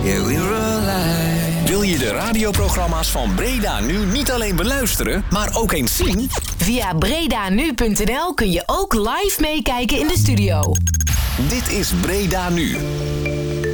Yeah, we were alive. Wil je de radioprogramma's van Breda Nu niet alleen beluisteren, maar ook eens zien? Via bredanu.nl kun je ook live meekijken in de studio. Dit is Breda Nu.